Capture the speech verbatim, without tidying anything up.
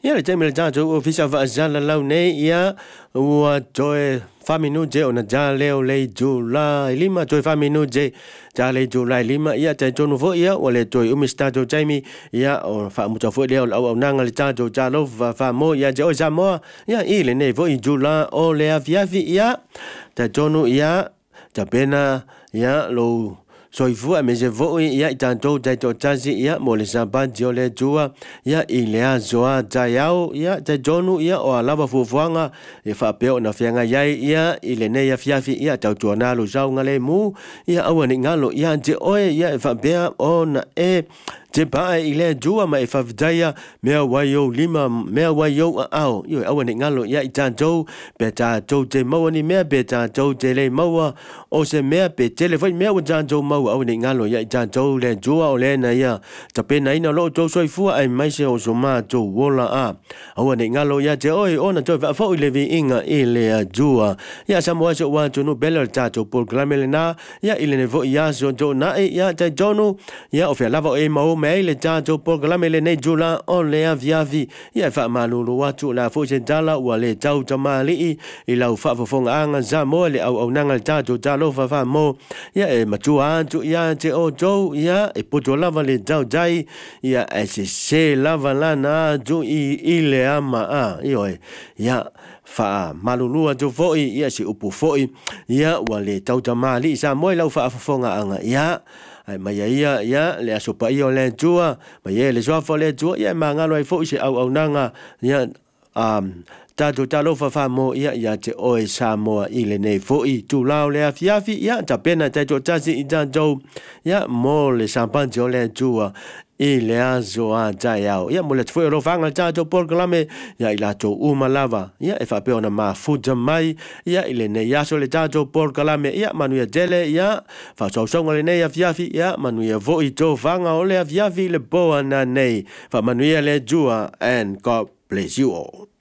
ia le teme le tātou ofisa whaasala nei ia ua toe whaminu je ona ja leo lei July lima toe whaminu je ja lei July lima ia te tonu fo ia o le toe umi stato Jamie ia o whaamuta fo leo au au nanga le tātou ja lo whaamo ia je o Samoa ia i le nei fo i July o le afiafi ia te tonu ia te pena ia lo soifua me se voi ia i tātou taito tasi ia mo le sabanti o le tua ia i le azoa taiao ia te tonu ia o alava fufuanga e whapeo na whianga iai ia i le nei a fiafi ia tau tua nalo sau ngale mu ia awa ni ngalo ia te oe ia e whapea o na e te pae i le tua ma e whawitaia mea waio lima mea waio a au ia awa ni ngalo ia i tātou pe tātou te maua ni mea pe tātou te le maua o se mea pe telefoi mea wa tātou maua au ni ngalo ia i tātou le tua o le na ia ta pena ina lo tau soifua ai mai se o so mātou wola a au ni ngalo ia te oe ona toi whafo i le vi inga i le a tua ia Samoa se ua tunu bela tātou por glamele na ia i le nevo i aso tō na e ia te tonu ia o fia lava e mau mei le tātou por glamele nei jula o le aviavi ia wha malulu watu la fo se tala ua le tau tamali i i lau whafafonga anga Samoa le au au nanga le tātou talo whafa mo ia e matua atu ia te o tau ia e poto lava le tau tai ia e se se lava lana atu i i le ama a ioe ia fa malulua tu foi ia si upu foi ia wa le tau tamali sa moi lau fa fonga anga ia ai mai ia ia le asopa io le tua mai le sofa le tua ia mangalo ai foi se au au nanga ia um tatu talo fa fa mo ia ia te oe Samoa i le nei foi tu lao le afiafi ia ta pena te to tasi i tantou ia mo le sampanti o le tua i le azo a taiao ia mo le tfoi ro fanga tātou porkalame ia i lato uma lava ia e whapeo na mafuta mai ia i le nei aso le tātou porkalame ia manuia tele ia whasausonga le nei afiafi ia manuia voi tō fanga o le afiafi le boa na nei wha manuia le jua and God bless you all.